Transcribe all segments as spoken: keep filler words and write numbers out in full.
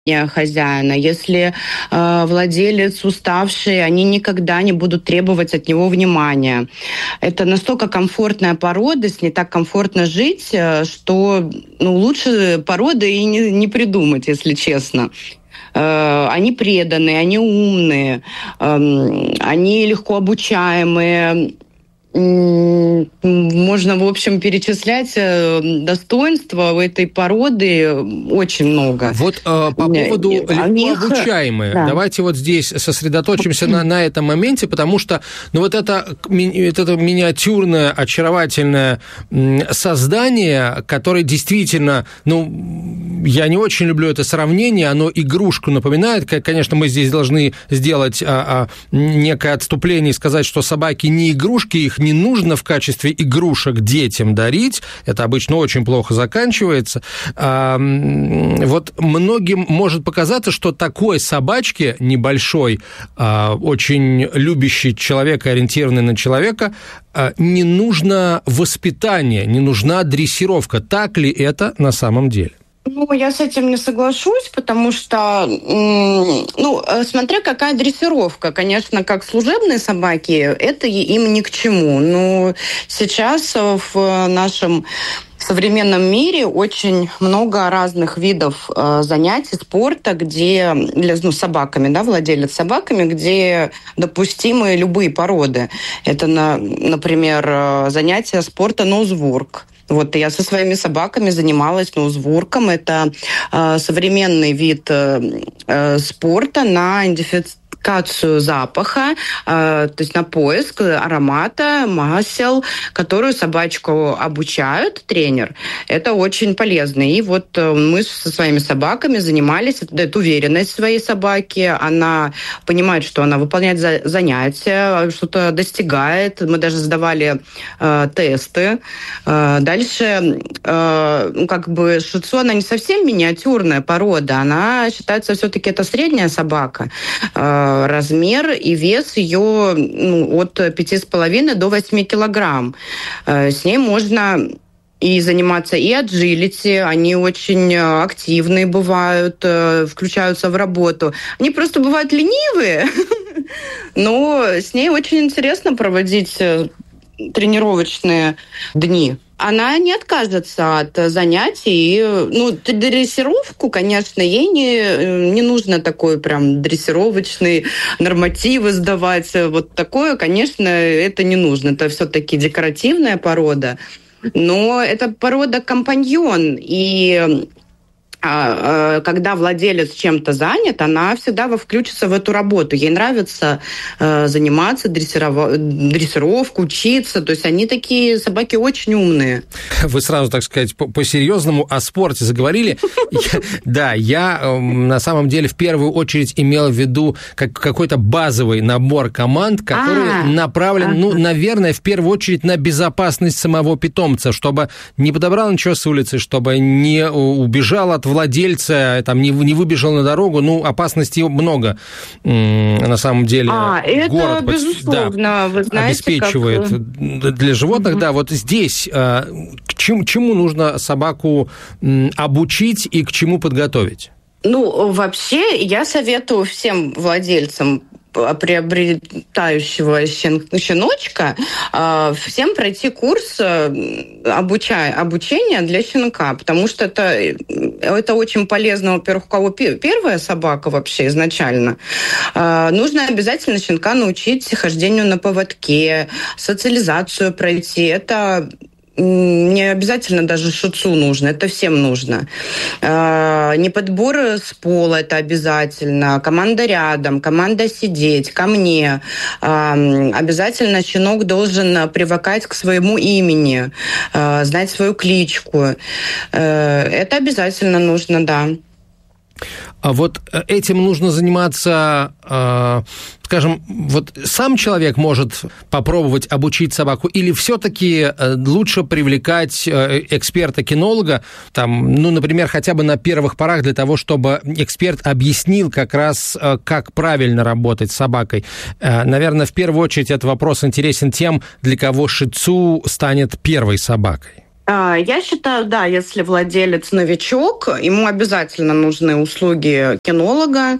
хозяина. Если э, владелец уставший, они никогда не будут требовать от него внимания. Это настолько комфортная порода, с ней так комфортно жить, что ну, лучше породы и не, не придумать, если честно. Э, они преданные, они умные, э, они легко обучаемые. Можно, в общем, перечислять достоинства у этой породы очень много. Вот э, по поводу легко них... обучаемые. Да. Давайте вот здесь сосредоточимся на, на этом моменте, потому что ну, вот это, это миниатюрное, очаровательное создание, которое действительно, ну, я не очень люблю это сравнение, оно игрушку напоминает. Конечно, мы здесь должны сделать а, а, некое отступление и сказать, что собаки не игрушки, их не нужно в качестве игрушек детям дарить, это обычно очень плохо заканчивается. Вот многим может показаться, что такой собачке небольшой, очень любящей человека, ориентированной на человека, не нужно воспитание, не нужна дрессировка. Так ли это на самом деле? Ну, я с этим не соглашусь, потому что, ну, смотря какая дрессировка. Конечно, как служебные собаки, это им ни к чему. Но сейчас в нашем современном мире очень много разных видов э, занятий, спорта, где для ну, собаками, да, владелец собаками, где допустимы любые породы. Это, на, например, занятия спорта ноузвурк. Вот я со своими собаками занималась ноузвурком. Это э, современный вид э, спорта на идентификацию запаха, э, то есть на поиск аромата, масел, которую собачку обучают, тренер. Это очень полезно. И вот э, мы со своими собаками занимались. Это дает уверенность своей собаке. Она понимает, что она выполняет за- занятия, что-то достигает. Мы даже сдавали э, тесты. Э, дальше, э, ну, как бы шицу, она не совсем миниатюрная порода. Она считается все-таки это средняя собака. Э, размер и вес ее ну, от пяти с половиной до восьми килограмм. С ней можно и заниматься и аджилити, они очень активные бывают, включаются в работу. Они просто бывают ленивые, но с ней очень интересно проводить тренировочные дни. Она не откажется от занятий. Ну, дрессировку, конечно, ей не, не нужно такой прям дрессировочный нормативы сдавать. Вот такое, конечно, это не нужно. Это все-таки декоративная порода. Но это порода-компаньон. И когда владелец чем-то занят, она всегда включится в эту работу. Ей нравится э, заниматься, дрессиров... дрессировку, учиться. То есть они такие собаки очень умные. Вы сразу, так сказать, по-серьезному о спорте заговорили. Да, я на самом деле в первую очередь имел в виду какой-то базовый набор команд, который направлен, ну, наверное, в первую очередь на безопасность самого питомца, чтобы не подобрал ничего с улицы, чтобы не убежал от владельца, там, не, не выбежал на дорогу, ну, опасностей много, на самом деле. А, это, город, безусловно, да, вы знаете, обеспечивает как... для животных, угу. Да, вот здесь к чему, чему нужно собаку обучить и к чему подготовить? Ну, вообще, я советую всем владельцам приобретающего щеночка, всем пройти курс обуча... обучения для щенка, потому что это, это очень полезно, во-первых, у кого первая собака вообще изначально. Нужно обязательно щенка научить хождению на поводке, социализацию пройти. Это не обязательно даже шицу нужно, это всем нужно. Не подбор с пола, это обязательно. Команда рядом, команда сидеть, ко мне. Обязательно щенок должен привыкать к своему имени, знать свою кличку. Это обязательно нужно, да. А вот этим нужно заниматься, скажем, вот сам человек может попробовать обучить собаку, или все-таки лучше привлекать эксперта-кинолога, там, ну, например, хотя бы на первых порах для того, чтобы эксперт объяснил как раз, как правильно работать с собакой. Наверное, в первую очередь этот вопрос интересен тем, для кого шицу станет первой собакой. Я считаю, да, если владелец новичок, ему обязательно нужны услуги кинолога,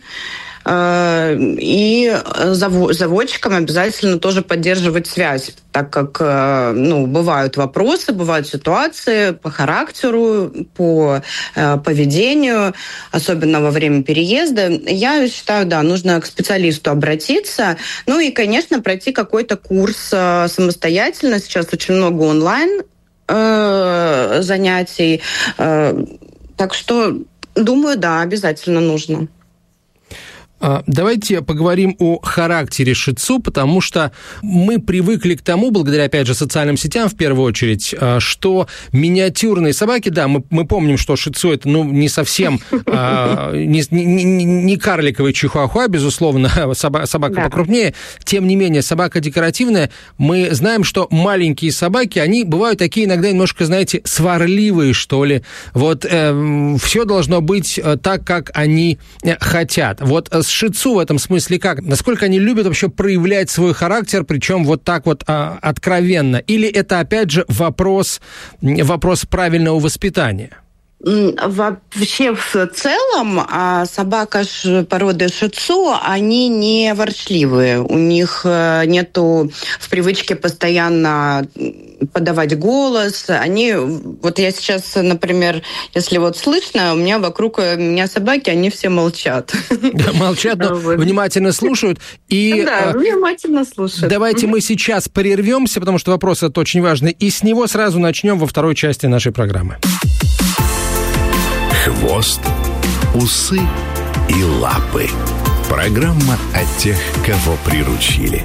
и заводчикам обязательно тоже поддерживать связь, так как, ну, бывают вопросы, бывают ситуации по характеру, по поведению, особенно во время переезда. Я считаю, да, нужно к специалисту обратиться. Ну и, конечно, пройти какой-то курс самостоятельно. Сейчас очень много онлайн занятий. Так что, думаю, да, обязательно нужно. Давайте поговорим о характере ши-тсу, потому что мы привыкли к тому, благодаря, опять же, социальным сетям, в первую очередь, что миниатюрные собаки, да, мы, мы помним, что ши-тсу это, ну, не совсем, не, не, не карликовый чихуахуа, безусловно, собака, собака да. покрупнее, тем не менее, собака декоративная. Мы знаем, что маленькие собаки, они бывают такие иногда немножко, знаете, сварливые, что ли. Вот э, все должно быть так, как они хотят. Вот с ши-тсу в этом смысле как? Насколько они любят вообще проявлять свой характер, причем вот так вот а, откровенно? Или это, опять же, вопрос, вопрос правильного воспитания? Вообще, в целом, собака породы ши-тсу, они не ворчливые. У них нету в привычке постоянно подавать голос. Они, вот я сейчас, например, если вот слышно, у меня вокруг меня собаки, они все молчат. Да, молчат, но внимательно слушают. И, да, внимательно слушают. Давайте мы сейчас прервемся, потому что вопрос этот очень важный, и с него сразу начнем во второй части нашей программы. Хвост, усы и лапы. Программа о тех, кого приручили.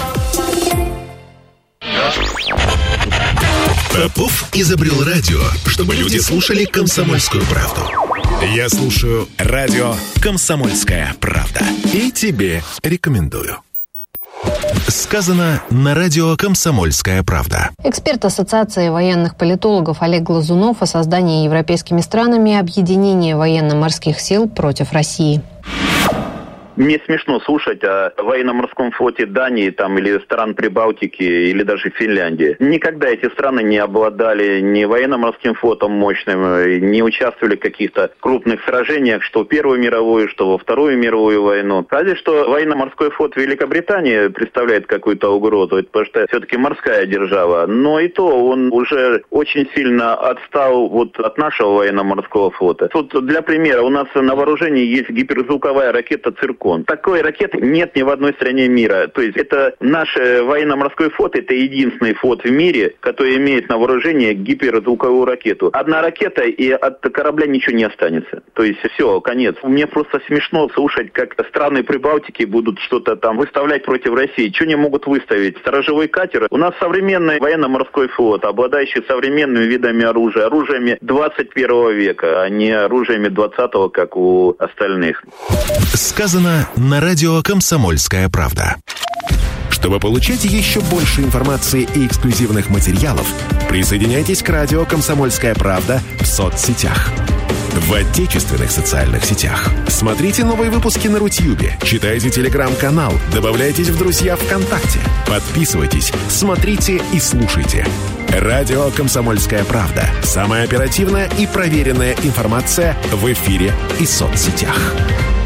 Попов изобрел радио, чтобы люди слушали «Комсомольскую правду». Я слушаю радио «Комсомольская правда». И тебе рекомендую. Сказано на радио «Комсомольская правда». Эксперт Ассоциации военных политологов Олег Глазунов о создании европейскими странами объединения военно-морских сил против России. Мне смешно слушать о военно-морском флоте Дании там, или стран Прибалтики, или даже Финляндии. Никогда эти страны не обладали ни военно-морским флотом мощным, не участвовали в каких-то крупных сражениях, что в Первую мировую, что во Вторую мировую войну. Разве что военно-морской флот Великобритании представляет какую-то угрозу, потому что все-таки морская держава. Но и то он уже очень сильно отстал вот от нашего военно-морского флота. Тут для примера, у нас на вооружении есть гиперзвуковая ракета «Циркон». Такой ракеты нет ни в одной стране мира. То есть это наш военно-морской флот, это единственный флот в мире, который имеет на вооружении гиперзвуковую ракету. Одна ракета, и от корабля ничего не останется. То есть все, конец. Мне просто смешно слушать, как страны Прибалтики будут что-то там выставлять против России. Что они могут выставить? Сторожевой катер? У нас современный военно-морской флот, обладающий современными видами оружия, оружиями двадцать первого века, а не оружиями двадцатого, как у остальных. Сказано на радио «Комсомольская правда». Чтобы получать еще больше информации и эксклюзивных материалов, присоединяйтесь к радио «Комсомольская правда» в соцсетях. В отечественных социальных сетях. Смотрите новые выпуски на Рутьюбе, читайте телеграм-канал, добавляйтесь в друзья ВКонтакте, подписывайтесь, смотрите и слушайте. Радио «Комсомольская правда». Самая оперативная и проверенная информация в эфире и соцсетях.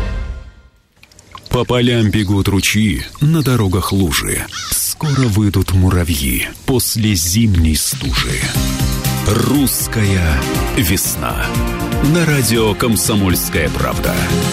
По полям бегут ручьи, на дорогах лужи. Скоро выйдут муравьи после зимней стужи. Русская весна. На радио «Комсомольская правда».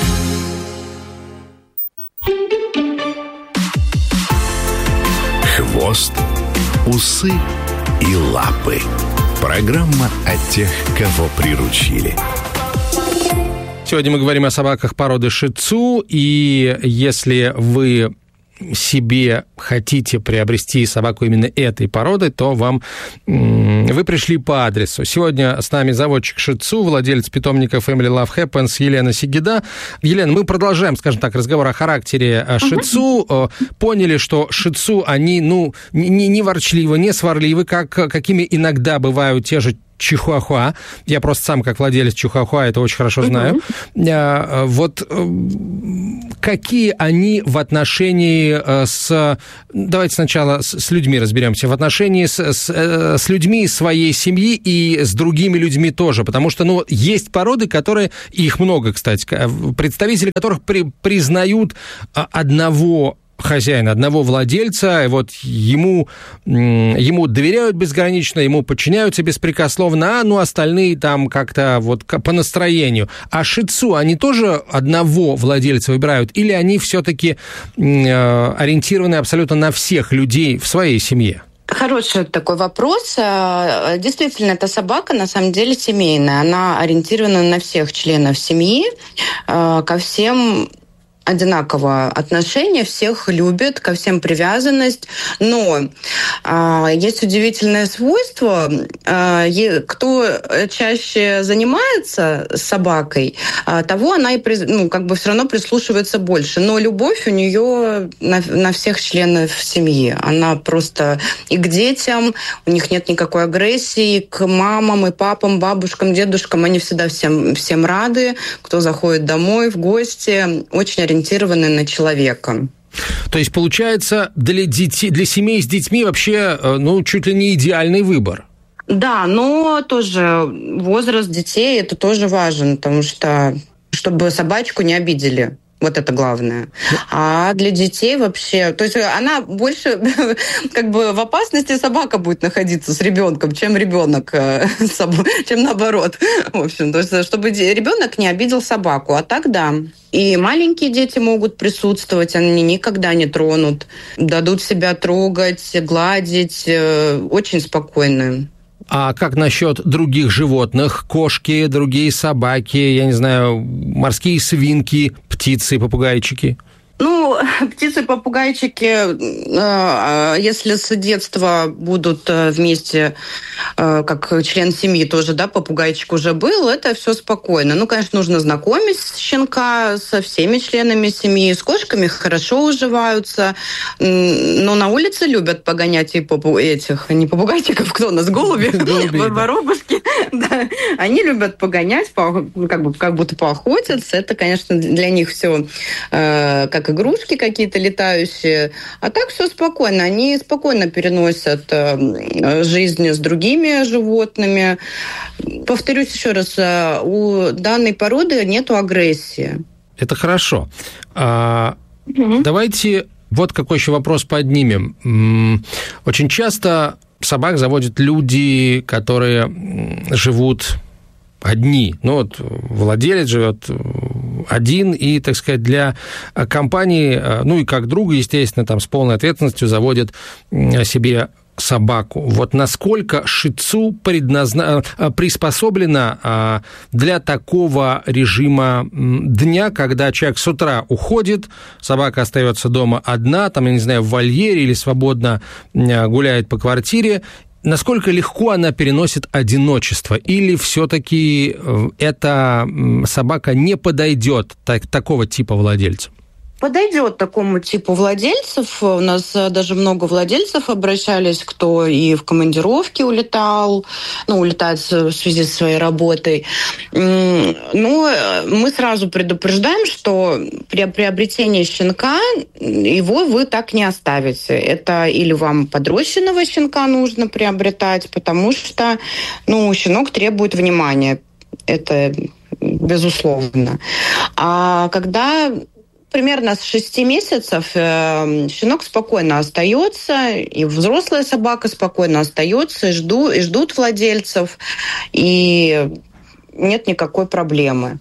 Хвост, усы и лапы. Программа о тех, кого приручили. Сегодня мы говорим о собаках породы ши-тсу, и если вы себе хотите приобрести собаку именно этой породы, то вам вы пришли по адресу. Сегодня с нами заводчик ши-тсу, владелец питомника Family Love Happens Елена Сигида. Елена, мы продолжаем, скажем так, разговор о характере ши-тсу. Uh-huh. Поняли, что ши-тсу, они, ну, не, не ворчливы, не сварливы, как, какими иногда бывают те же чихуахуа. Я просто сам, как владелец чихуахуа, это очень хорошо знаю. Uh-huh. Вот какие они в отношении с... Давайте сначала с людьми разберемся. В отношении с, с, с людьми из своей семьи и с другими людьми тоже. Потому что, ну, есть породы, которые... Их много, кстати. Представители которых при, признают одного хозяина, одного владельца, вот ему, ему доверяют безгранично, ему подчиняются беспрекословно, а ну остальные там как-то вот по настроению. А шицу, они тоже одного владельца выбирают, или они все-таки ориентированы абсолютно на всех людей в своей семье? Хороший такой вопрос. Действительно, эта собака на самом деле семейная. Она ориентирована на всех членов семьи, ко всем одинаковое отношение, всех любят, ко всем привязанность, но а, есть удивительное свойство, а, е, кто чаще занимается с собакой, а, того она и при, ну, как бы все равно прислушивается больше, но любовь у нее на, на всех членов семьи, она просто и к детям, у них нет никакой агрессии, к мамам и папам, бабушкам, дедушкам, они всегда всем, всем рады, кто заходит домой в гости, очень ориентированы ориентированы на человека. То есть, получается, для детей, для семей с детьми вообще, ну, чуть ли не идеальный выбор. Да, но тоже возраст детей, это тоже важен, потому что, чтобы собачку не обидели. Вот это главное. А для детей вообще... То есть она больше как бы в опасности собака будет находиться с ребенком, чем ребенок, чем наоборот. В общем, то есть чтобы ребенок не обидел собаку. А так да. И маленькие дети могут присутствовать, они никогда не тронут. Дадут себя трогать, гладить. Очень спокойно. А как насчет других животных? Кошки, другие собаки, я не знаю, морские свинки, птицы, попугайчики? Ну, птицы-попугайчики, если с детства будут вместе, как член семьи тоже, да, попугайчик уже был, это все спокойно. Ну, конечно, нужно знакомить щенка со всеми членами семьи. С кошками хорошо уживаются, но на улице любят погонять и попу... этих, не попугайчиков, кто у нас, голуби, воробушки. Да. Они любят погонять, как, бы, как будто поохотиться. Это, конечно, для них все как игрушки какие-то летающие, а так все спокойно. Они спокойно переносят э, жизнь с другими животными. Повторюсь еще раз, э, у данной породы нету агрессии. Это хорошо. А, угу. Давайте вот какой еще вопрос поднимем. Очень часто собак заводят люди, которые живут одни. Ну вот владелец живет один, и, так сказать, для компании, ну и как друга, естественно, там с полной ответственностью заводит себе собаку. Вот насколько шицу предназна... приспособлена для такого режима дня, когда человек с утра уходит, собака остается дома одна, там, я не знаю, в вольере или свободно гуляет по квартире, насколько легко она переносит одиночество? Или все-таки эта собака не подойдет так, такого типа владельцам? Подойдет такому типу владельцев. У нас даже много владельцев обращались, кто и в командировке улетал, ну, улетает в связи со своей работой. Но мы сразу предупреждаем, что при приобретении щенка его вы так не оставите. Это или вам подрощенного щенка нужно приобретать, потому что, ну, щенок требует внимания. Это безусловно. А когда примерно с шести месяцев э, щенок спокойно остается, и взрослая собака спокойно остается, и, жду, и ждут владельцев, и нет никакой проблемы.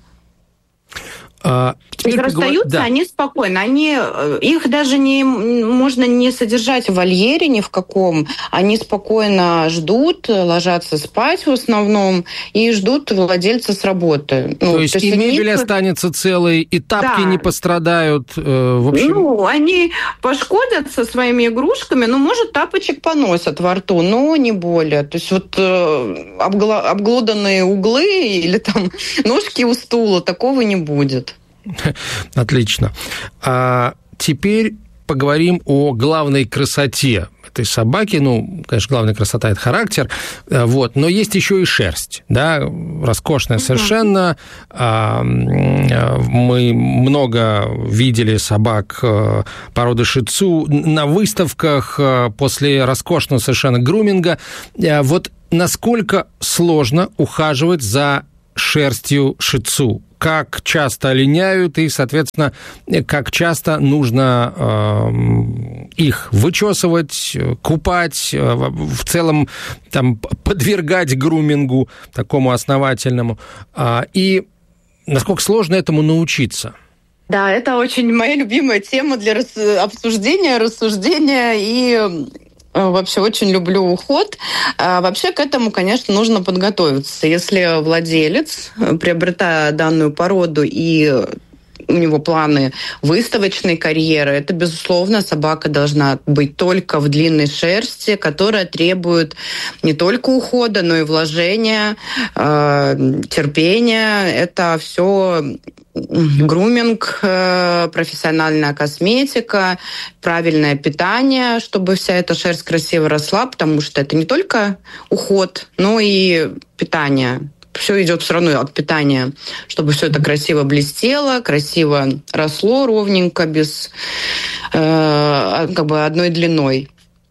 А, их расстаются, да. Они спокойно. Они, их даже не можно не содержать в вольере ни в каком. Они спокойно ждут, ложатся спать в основном и ждут владельца с работы. Ну, то есть то и мебель них... останется целой, и тапки да. не пострадают. Э, в общем... Ну, они пошкодятся своими игрушками, ну, может, тапочек поносят во рту, но не более. То есть вот э, обгла... обглоданные углы или там ножки у стула, такого не будет. Отлично. А теперь поговорим о главной красоте этой собаки. Ну, конечно, главная красота – это характер, вот, но есть еще и шерсть, да, роскошная совершенно. Мы много видели собак породы ши-тсу на выставках после роскошного совершенно груминга. Вот насколько сложно ухаживать за шерстью ши-тсу? Как часто линяют и, соответственно, как часто нужно э, их вычесывать, купать, э, в целом там, подвергать грумингу такому основательному. Э, и насколько сложно этому научиться? Да, это очень моя любимая тема для рас... обсуждения, рассуждения и... Вообще очень люблю уход. А вообще к этому, конечно, нужно подготовиться. Если владелец, приобретая данную породу и у него планы выставочной карьеры, это, безусловно, собака должна быть только в длинной шерсти, которая требует не только ухода, но и вложения, э, терпения. Это все груминг, профессиональная косметика, правильное питание, чтобы вся эта шерсть красиво росла, потому что это не только уход, но и питание. Все идет все равно от питания, чтобы все это красиво блестело, красиво росло ровненько, без э, как бы одной длиной.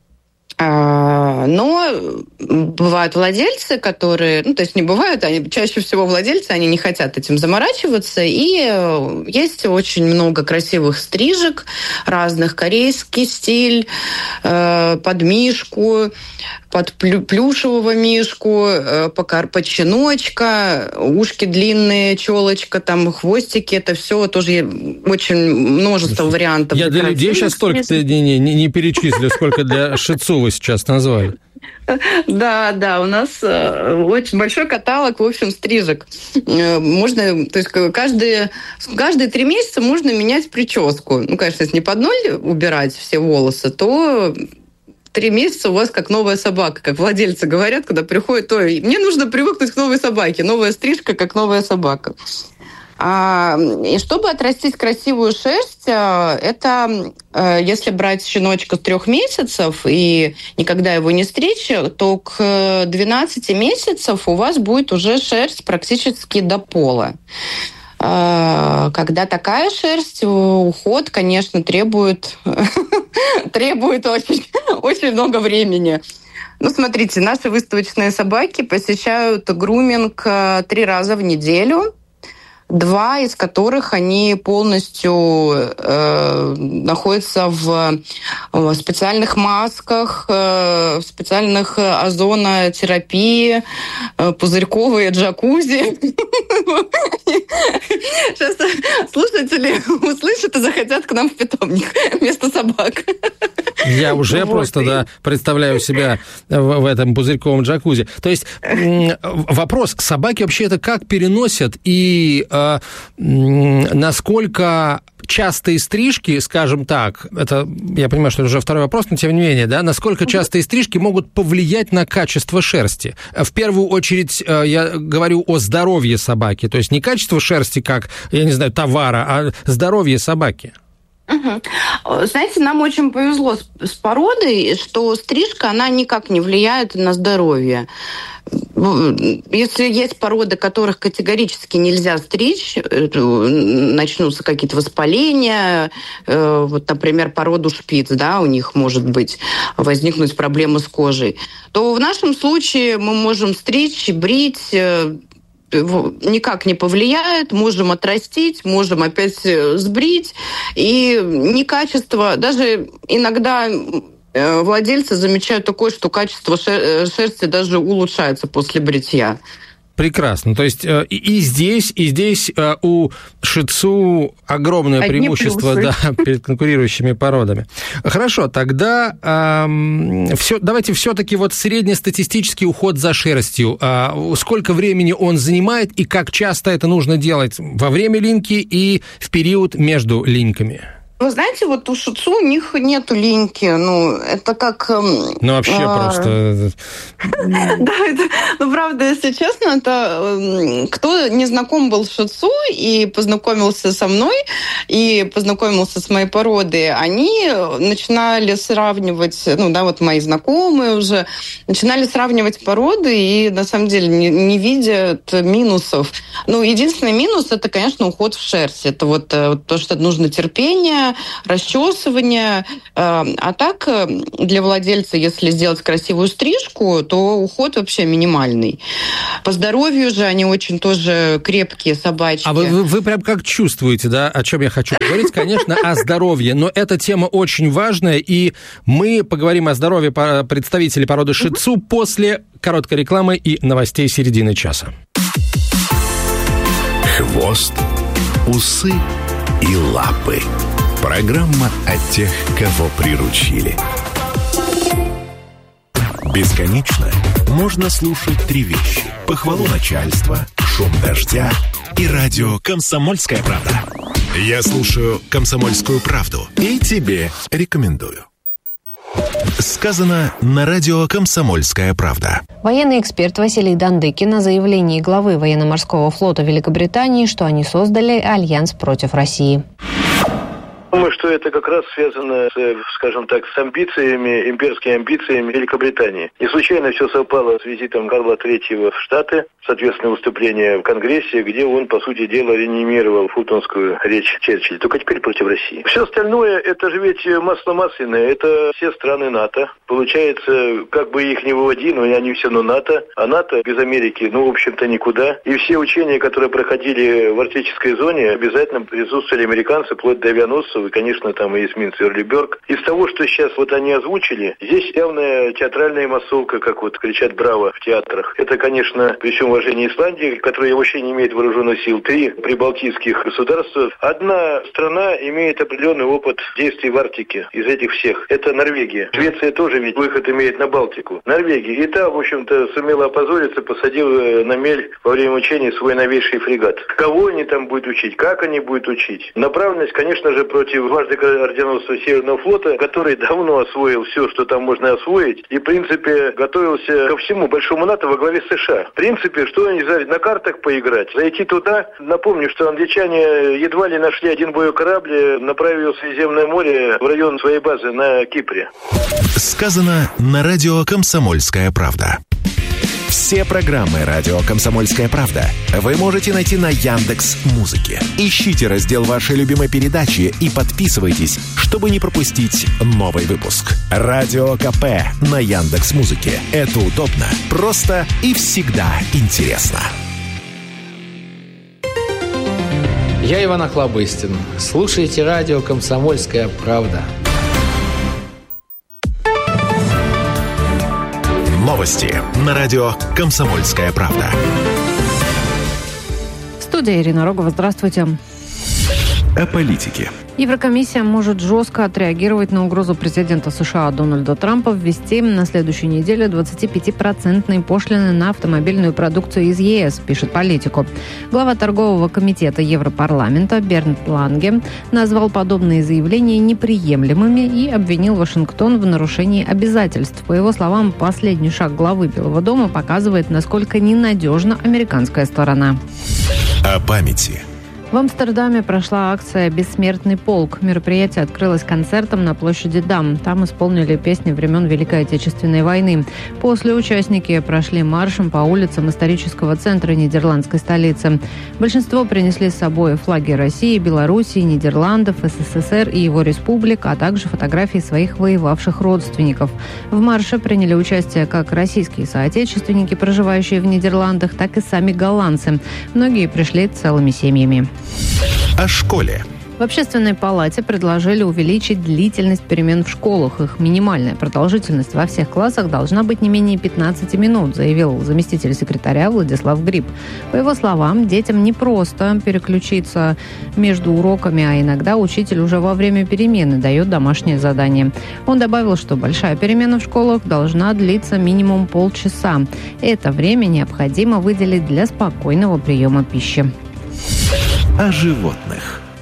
Но бывают владельцы, которые... Ну, то есть не бывают, они чаще всего владельцы, они не хотят этим заморачиваться. И есть очень много красивых стрижек разных. Корейский стиль, под мишку, под плюшевого мишку, под щеночка, ушки длинные, челочка, там хвостики. Это все тоже очень множество вариантов. Я для людей сейчас столько не, не, не перечислю, сколько для ши-тсу вы сейчас назвали. Да, да, у нас очень большой каталог, в общем, стрижек. Можно, то есть каждые, каждые три месяца можно менять прическу. Ну, конечно, если не под ноль убирать все волосы, то три месяца у вас как новая собака, как владельцы говорят, когда приходят, ой, мне нужно привыкнуть к новой собаке, новая стрижка, как новая собака. И чтобы отрастить красивую шерсть, это если брать щеночка с трех месяцев и никогда его не стричь, то к двенадцати месяцев у вас будет уже шерсть практически до пола. Когда такая шерсть, уход, конечно, требует, требует очень, очень много времени. Ну, смотрите, наши выставочные собаки посещают груминг три раза в неделю. Два из которых они полностью э, находятся в, в специальных масках, э, в специальных озонотерапии, э, пузырьковые джакузи. Сейчас слушатели услышат и захотят к нам в питомник вместо собак. Я уже просто да, представляю себя в, в этом пузырьковом джакузи. То есть вопрос, собаки вообще это как переносят и э, насколько частые стрижки, скажем так, это, я понимаю, что это уже второй вопрос, но тем не менее, да, насколько частые стрижки могут повлиять на качество шерсти? В первую очередь я говорю о здоровье собаки, то есть не качество шерсти как, я не знаю, товара, а здоровье собаки. Угу. Знаете, нам очень повезло с, с породой, что стрижка, она никак не влияет на здоровье. Если есть породы, которых категорически нельзя стричь, начнутся какие-то воспаления, вот, например, породу шпиц, да, у них может быть возникнуть проблемы с кожей, то в нашем случае мы можем стричь, брить, никак не повлияет, можем отрастить, можем опять сбрить, и некачество, даже иногда владельцы замечают такое, что качество шерсти даже улучшается после бритья. Прекрасно. То есть и, и здесь, и здесь у ши-тсу огромное Одни преимущество да, перед конкурирующими породами. Хорошо, тогда э, все, давайте все-таки вот среднестатистический уход за шерстью. Э, сколько времени он занимает и как часто это нужно делать во время линьки и в период между линьками? Вы знаете, вот у ШИЦУ у них нету линьки. Ну, это как... Ну, вообще просто... Да, это, ну, правда, если честно, это кто не знаком был с ШИЦУ и познакомился со мной, и познакомился с моей породой, они начинали сравнивать, ну, да, вот мои знакомые уже, начинали сравнивать породы и, на самом деле, не, не видят минусов. Ну, единственный минус – это, конечно, уход в шерсть. Это вот то, что нужно терпение, расчесывание. А так, для владельца, если сделать красивую стрижку, то уход вообще минимальный. По здоровью же они очень тоже крепкие собачки. А вы, вы, вы прям как чувствуете, да, о чем я хочу говорить? Конечно, о здоровье, но эта тема очень важная, и мы поговорим о здоровье представителей породы шицу после короткой рекламы и новостей середины часа. Хвост, усы и лапы. Программа о тех, кого приручили. Бесконечно можно слушать три вещи: похвалу начальства, шум дождя и радио «Комсомольская правда». Я слушаю «Комсомольскую правду» и тебе рекомендую. Сказано на радио «Комсомольская правда». Военный эксперт Василий Дандыкин о заявлении главы военно-морского флота Великобритании, что они создали альянс против России. Думаю, что это как раз связано, с, скажем так, с амбициями, имперскими амбициями Великобритании. Не случайно все совпало с визитом Карла Третьего в Штаты, соответственно, выступление в Конгрессе, где он, по сути дела, реанимировал фултонскую речь Черчилля, только теперь против России. Все остальное, это же ведь масло масляное, это все страны НАТО. Получается, как бы их не выводи, но они все равно НАТО, а НАТО без Америки, ну, в общем-то, никуда. И все учения, которые проходили в арктической зоне, обязательно присутствовали американцы, вплоть до авианосцев, и, конечно, там и эсминец Эрлиберг. Из того, что сейчас вот они озвучили, здесь явная театральная массовка, как вот кричат «Браво» в театрах. Это, конечно, при всем уважении Исландии, которая вообще не имеет вооруженных сил, три прибалтийских государства. Одна страна имеет определенный опыт действий в Арктике из этих всех. Это Норвегия. Швеция тоже ведь выход имеет на Балтику. Норвегия. И та, в общем-то, сумела опозориться, посадила на мель во время учений свой новейший фрегат. Кого они там будут учить? Как они будут учить? Направленность, конечно же, против дважды орденоносца Северного флота, который давно освоил все, что там можно освоить, и, в принципе, готовился ко всему большому НАТО во главе США. В принципе, что они за на картах поиграть? Зайти туда. Напомню, что англичане едва ли нашли один боевой корабль, направили в Средиземное море в район своей базы на Кипре. Сказано на радио «Комсомольская правда». Все программы «Радио Комсомольская правда» вы можете найти на Яндекс.Музыке. Ищите раздел вашей любимой передачи и подписывайтесь, чтобы не пропустить новый выпуск. Радио КП на Яндекс.Музыке. Это удобно, просто и всегда интересно. Я Иван Охлобыстин. Слушайте радио «Комсомольская правда». Новости на радио «Комсомольская правда». Студия Ирина Рогова. Здравствуйте. О политике. Еврокомиссия может жестко отреагировать на угрозу президента США Дональда Трампа ввести на следующей неделе двадцатипятипроцентные пошлины на автомобильную продукцию из ЕС, пишет Политико. Глава торгового комитета Европарламента Бернт Ланге назвал подобные заявления неприемлемыми и обвинил Вашингтон в нарушении обязательств. По его словам, последний шаг главы Белого дома показывает, насколько ненадежна американская сторона. О памяти. В Амстердаме прошла акция «Бессмертный полк». Мероприятие открылось концертом на площади Дам. Там исполнили песни времен Великой Отечественной войны. После участники прошли маршем по улицам исторического центра нидерландской столицы. Большинство принесли с собой флаги России, Белоруссии, Нидерландов, СССР и его республик, а также фотографии своих воевавших родственников. В марше приняли участие как российские соотечественники, проживающие в Нидерландах, так и сами голландцы. Многие пришли целыми семьями. О школе. В Общественной палате предложили увеличить длительность перемен в школах. Их минимальная продолжительность во всех классах должна быть не менее пятнадцати минут, заявил заместитель секретаря Владислав Гриб. По его словам, детям не просто переключиться между уроками, а иногда учитель уже во время перемены дает домашнее задание. Он добавил, что большая перемена в школах должна длиться минимум полчаса. Это время необходимо выделить для спокойного приема пищи. О животных.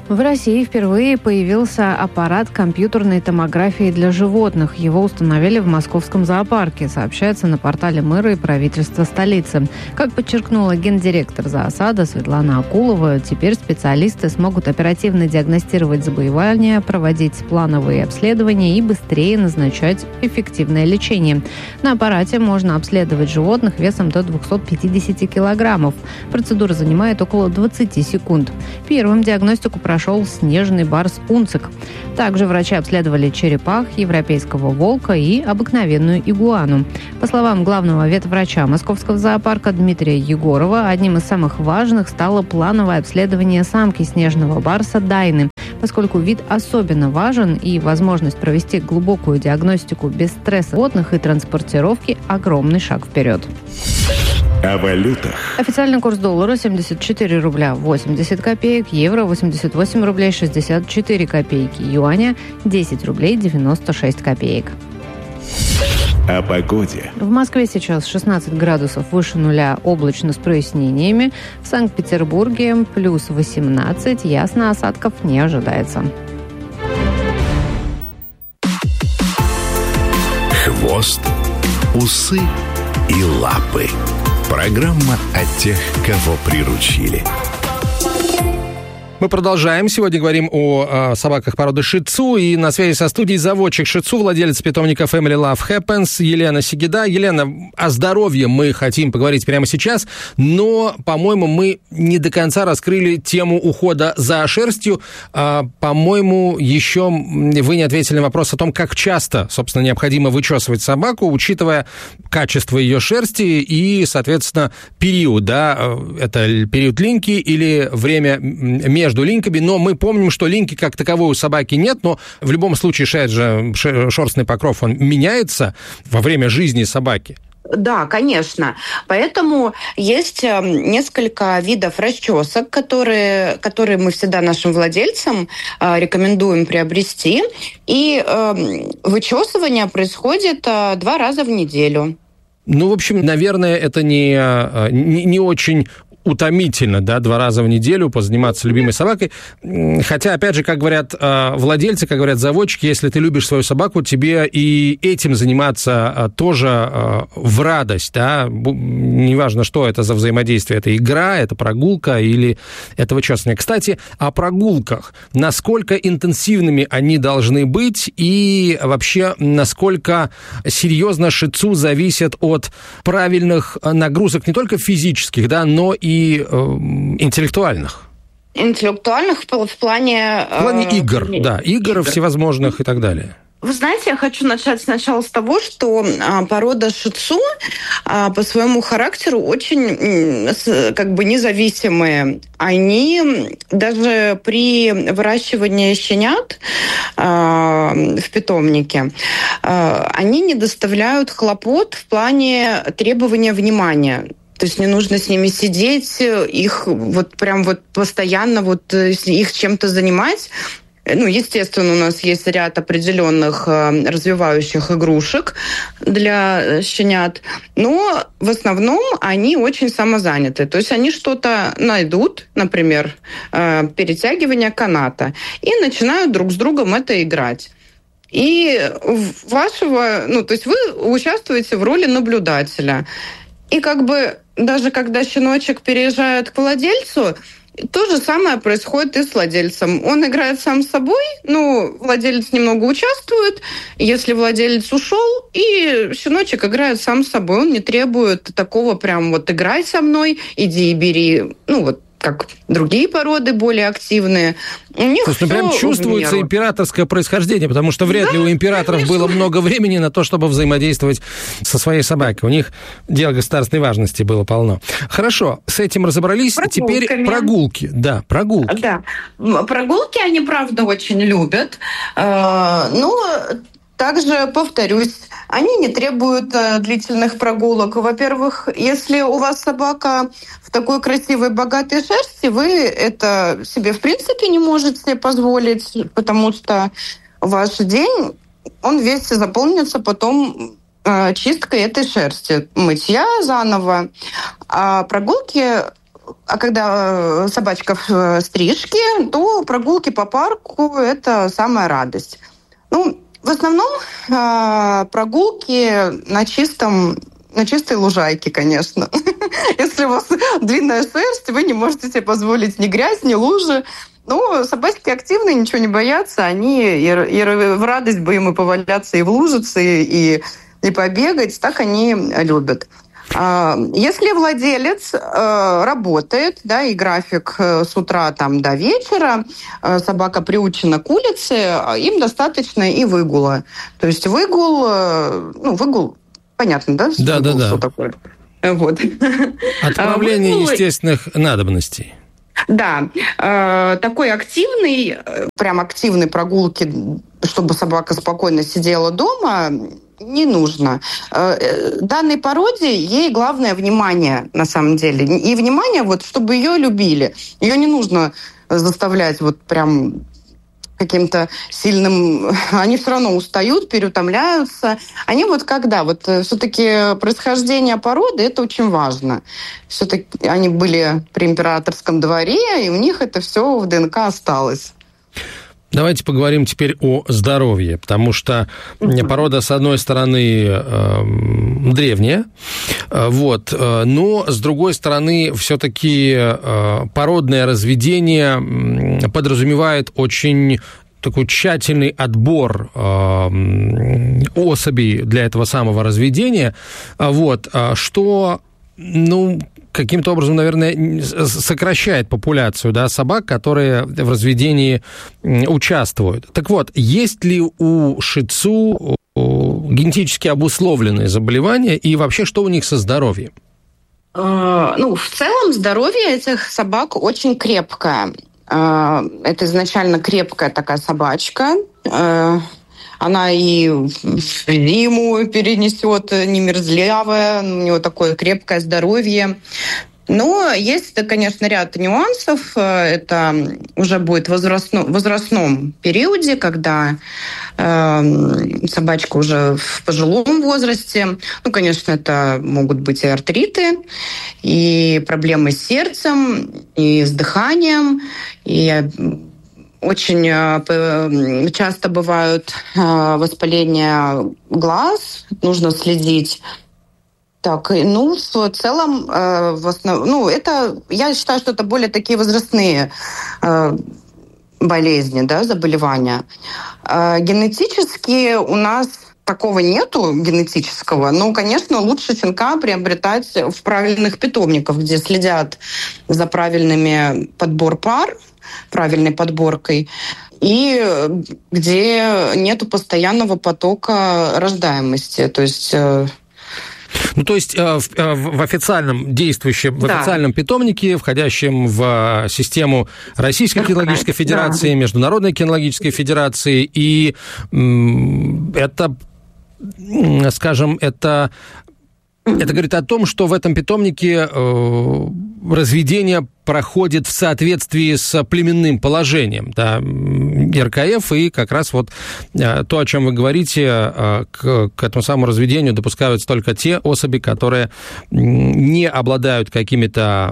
В России впервые появился аппарат компьютерной томографии для животных. Его установили в московском зоопарке, сообщается на портале мэра и правительства столицы. Как подчеркнула гендиректор зоосада Светлана Акулова, теперь специалисты смогут оперативно диагностировать заболевания, проводить плановые обследования и быстрее назначать эффективное лечение. На аппарате можно обследовать животных весом до двести пятьдесят килограммов. Процедура занимает около двадцать секунд. Первым диагностику прошел прошел снежный барс Унцик. Также врачи обследовали черепах, европейского волка и обыкновенную игуану. По словам главного ветврача московского зоопарка Дмитрия Егорова, одним из самых важных стало плановое обследование самки снежного барса Дайны. Поскольку вид особенно важен и возможность провести глубокую диагностику без стресса животных и транспортировки – огромный шаг вперед. О валютах. Официальный курс доллара семьдесят четыре рубля восемьдесят копеек, евро восемьдесят восемь рублей шестьдесят четыре копейки, юаня десять рублей девяносто шесть копеек. О погоде. В Москве сейчас шестнадцать градусов выше нуля, облачно с прояснениями. В Санкт-Петербурге плюс восемнадцать, ясно, осадков не ожидается. Хвост, усы и лапы. Программа о тех, кого приручили. Мы продолжаем. Сегодня говорим о, о собаках породы ши-тсу. И на связи со студией заводчик ши-тсу, владелец питомника Family Love Happens Елена Сегеда. Елена, о здоровье мы хотим поговорить прямо сейчас, но, по-моему, мы не до конца раскрыли тему ухода за шерстью. А, по-моему, еще вы не ответили на вопрос о том, как часто, собственно, необходимо вычесывать собаку, учитывая качество ее шерсти и, соответственно, период, да, это период линьки или время между между линьками, но мы помним, что линьки как таковой у собаки нет, но в любом случае шерсть же, шерстный покров, он меняется во время жизни собаки. Да, конечно. Поэтому есть несколько видов расчесок, которые, которые мы всегда нашим владельцам э, рекомендуем приобрести. И э, вычесывание происходит э, два раза в неделю. Ну, в общем, наверное, это не, не, не очень утомительно, да, два раза в неделю позаниматься любимой собакой. Хотя, опять же, как говорят владельцы, как говорят заводчики, если ты любишь свою собаку, тебе и этим заниматься тоже в радость, да, неважно, что это за взаимодействие, это игра, это прогулка или это вычесывание. Кстати, о прогулках. Насколько интенсивными они должны быть и вообще, насколько серьезно ши-тсу зависит от правильных нагрузок не только физических, да, но и и э, интеллектуальных. Интеллектуальных в, в плане... В плане э, игр, да, игр, игр всевозможных и так далее. Вы знаете, я хочу начать сначала с того, что а, порода ши-тсу а, по своему характеру очень с, как бы независимые. Они даже при выращивании щенят а, в питомнике, а, они не доставляют хлопот в плане требования внимания. То есть не нужно с ними сидеть, их вот прям вот постоянно вот их чем-то занимать. Ну, естественно, у нас есть ряд определенных развивающих игрушек для щенят, но в основном они очень самозаняты. То есть они что-то найдут, например, перетягивание каната, и начинают друг с другом это играть. И вашего, ну, то есть вы участвуете в роли наблюдателя. И как бы даже когда щеночек переезжает к владельцу, то же самое происходит и с владельцем. Он играет сам с собой, ну, владелец немного участвует. Если владелец ушел, и щеночек играет сам с собой. Он не требует такого прям вот «играй со мной, иди и бери», ну, вот как другие породы более активные. У них То есть, ну, прям чувствуется императорское происхождение, потому что вряд да, ли у императоров конечно. было много времени на то, чтобы взаимодействовать со своей собакой. У них дел государственной важности было полно. Хорошо, с этим разобрались. Теперь прогулки. Да, прогулки. Да, прогулки они, правда, очень любят. Ну, также, повторюсь, они не требуют э, длительных прогулок. Во-первых, если у вас собака в такой красивой, богатой шерсти, вы это себе в принципе не можете позволить, потому что ваш день, он весь заполнится потом э, чисткой этой шерсти, мытья заново. А прогулки а когда собачка в стрижке, то прогулки по парку – это самая радость. Ну, в основном прогулки на чистом, на чистой лужайке, конечно. Если у вас длинная шерсть, вы не можете себе позволить ни грязь, ни лужи. Но собачки активные, ничего не боятся. Они и, и в радость бы им и поваляться, и в лужице, и, и побегать. Так они любят. Если владелец работает, да, и график с утра там, до вечера, собака приучена к улице, им достаточно и выгула. То есть выгул, ну, выгул, понятно, да? Да, да, да. Что такое? Вот. Отправление выгул... естественных надобностей. Да, такой активный, прям активной прогулки, чтобы собака спокойно сидела дома, не нужно. Данной породе ей главное внимание, на самом деле. И внимание, вот, чтобы ее любили. Ее не нужно заставлять вот прям каким-то сильным... Они все равно устают, переутомляются. Они вот когда? Вот все-таки происхождение породы, это очень важно. Все-таки они были при императорском дворе, и у них это все в ДНК осталось. Давайте поговорим теперь о здоровье, потому что порода, с одной стороны, э, древняя, э, вот, э, но, с другой стороны, все-таки э, породное разведение подразумевает очень такой тщательный отбор э, особей для этого самого разведения, вот, что, ну, каким-то образом, наверное, сокращает популяцию, да, собак, которые в разведении участвуют. Так вот, есть ли у ши-тсу генетически обусловленные заболевания и вообще что у них со здоровьем? Ну, в целом здоровье этих собак очень крепкое. Это изначально крепкая такая собачка. Она и зиму перенесет, не мерзлявая, у нее такое крепкое здоровье. Но есть, конечно, ряд нюансов. Это уже будет в возрастном, возрастном периоде, когда э, собачка уже в пожилом возрасте. Ну, конечно, это могут быть и артриты, и проблемы с сердцем, и с дыханием, и очень часто бывают воспаления глаз, нужно следить. Так, ну, в целом, в основ... ну, это, я считаю, что это более такие возрастные болезни, да, заболевания. Генетически у нас такого нету генетического, но, конечно, лучше щенка приобретать в правильных питомниках, где следят за правильными подбор пар, правильной подборкой, и где нету постоянного потока рождаемости. То есть... Ну, то есть в, в официальном действующем, в да. официальном питомнике, входящем в систему Российской кинологической федерации, да. Международной кинологической федерации, и это, скажем, это... Это говорит о том, что в этом питомнике э, разведение проходит в соответствии с племенным положением, да, эр ка эф, и как раз вот э, то, о чем вы говорите, э, к, к этому самому разведению допускаются только те особи, которые не обладают какими-то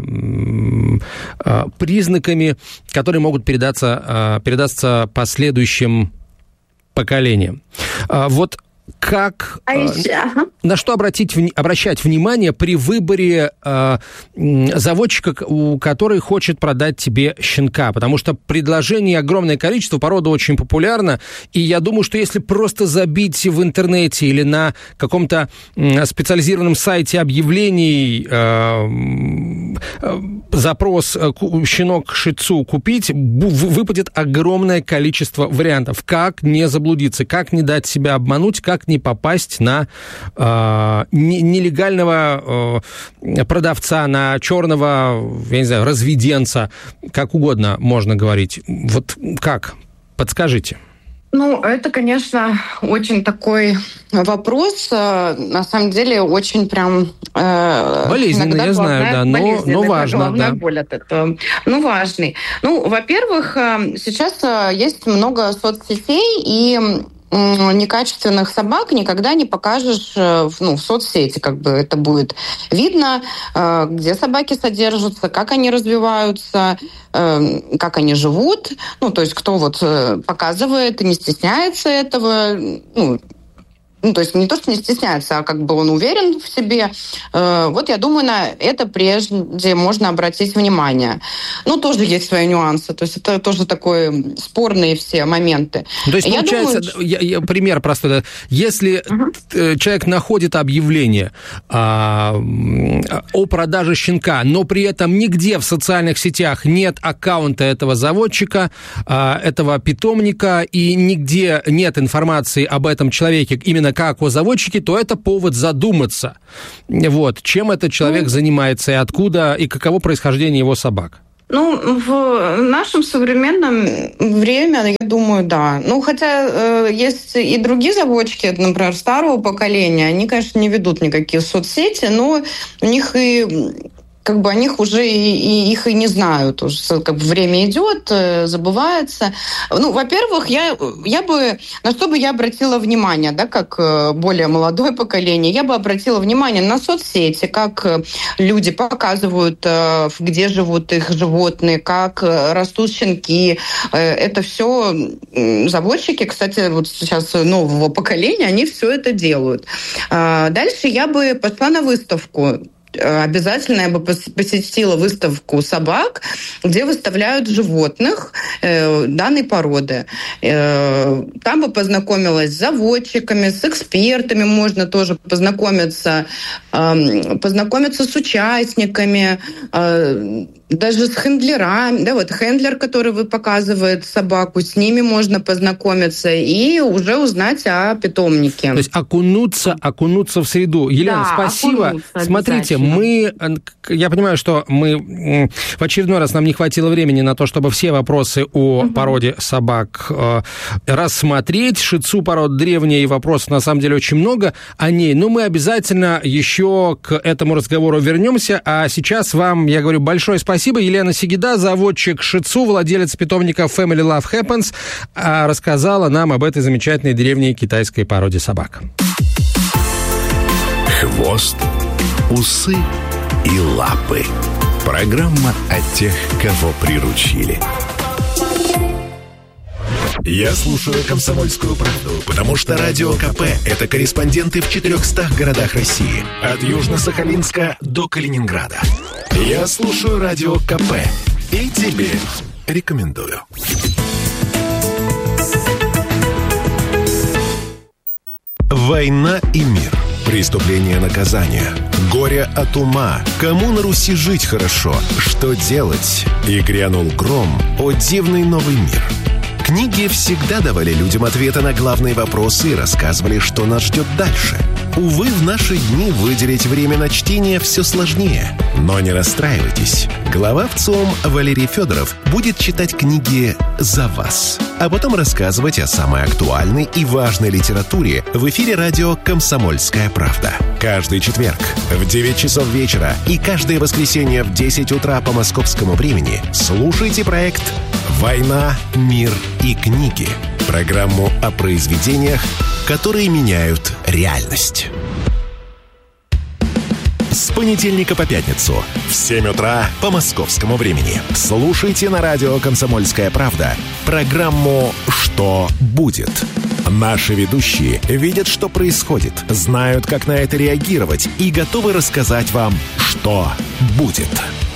э, признаками, которые могут передаться, э, передаться последующим поколениям. Э, вот Как, а еще, ага. на что обратить, обращать внимание при выборе э, заводчика, который хочет продать тебе щенка? Потому что предложений огромное количество, порода очень популярна, и я думаю, что если просто забить в интернете или на каком-то э, специализированном сайте объявлений э, э, запрос э, «щенок ши-тсу купить», выпадет огромное количество вариантов. Как не заблудиться, как не дать себя обмануть, как Как не попасть на э, нелегального э, продавца, на черного, я не знаю, разведенца, как угодно можно говорить. Вот как? Подскажите. Ну, это, конечно, очень такой вопрос, на самом деле, очень прям... Э, Болезненный, я знаю, да, но, но важно. Да. Боль от этого. Ну, важный. Ну, во-первых, сейчас есть много соцсетей, и некачественных собак никогда не покажешь ну, в соцсети. Как бы это будет видно, где собаки содержатся, как они развиваются, как они живут. Ну, то есть кто вот показывает и не стесняется этого. Ну, Ну, то есть не то, что не стесняется, а как бы он уверен в себе. Вот я думаю, на это прежде можно обратить внимание. Ну, тоже есть свои нюансы. То есть это тоже такое спорные все моменты. То есть, я получается, думаю, я, я, пример простой. Если uh-huh. человек находит объявление а, о продаже щенка, но при этом нигде в социальных сетях нет аккаунта этого заводчика, а, этого питомника, и нигде нет информации об этом человеке, именно как о заводчике, то это повод задуматься, вот, чем этот человек занимается, и откуда, и каково происхождение его собак. Ну, в нашем современном время, я думаю, да. Ну, хотя э, есть и другие заводчики, например, старого поколения, они, конечно, не ведут никакие соцсети, но у них и... как бы о них уже и, и их и не знают. Уже как бы время идет, забывается. Ну, во-первых, я, я бы, на что бы я обратила внимание, да, как более молодое поколение, я бы обратила внимание на соцсети, как люди показывают, где живут их животные, как растут щенки. Это все заводчики, кстати, вот сейчас нового поколения, они все это делают. Дальше я бы пошла на выставку. Обязательно я бы посетила выставку собак, где выставляют животных э, данной породы. Э, там бы познакомилась с заводчиками, с экспертами, можно тоже познакомиться, э, познакомиться с участниками, э, даже с хендлерами. Да, вот хендлер, который вы показывает собаку, с ними можно познакомиться и уже узнать о питомнике. То есть окунуться, окунуться в среду. Елена, да, спасибо. Смотрите, мы, я понимаю, что мы в очередной раз нам не хватило времени на то, чтобы все вопросы о угу. породе собак э, рассмотреть. Шицу пород древняя, и вопросов на самом деле очень много о ней. Но мы обязательно еще к этому разговору вернемся. А сейчас вам, я говорю, большое спасибо. Спасибо. Елена Сигида, заводчик шицу, владелец питомника Family Love Happens, рассказала нам об этой замечательной древней китайской породе собак. Хвост, усы и лапы. Программа о тех, кого приручили. Я слушаю «Комсомольскую правду», потому что Радио КП – это корреспонденты в четырехстах городах России. От Южно-Сахалинска до Калининграда. Я слушаю Радио КП и тебе рекомендую. Война и мир. Преступление, наказание. Горе от ума. Кому на Руси жить хорошо? Что делать? И грянул гром. О дивный новый мир. Книги всегда давали людям ответы на главные вопросы и рассказывали, что нас ждет дальше. Увы, в наши дни выделить время на чтение все сложнее. Но не расстраивайтесь. Глава ВЦИОМ Валерий Федоров будет читать книги за вас, а потом рассказывать о самой актуальной и важной литературе в эфире радио «Комсомольская правда». Каждый четверг в девять часов вечера и каждое воскресенье в десять утра по московскому времени слушайте проект «Война, мир и книги». Программу о произведениях, которые меняют реальность. С понедельника по пятницу в семь утра по московскому времени слушайте на радио «Комсомольская правда» программу «Что будет?». Наши ведущие видят, что происходит, знают, как на это реагировать и готовы рассказать вам, что будет.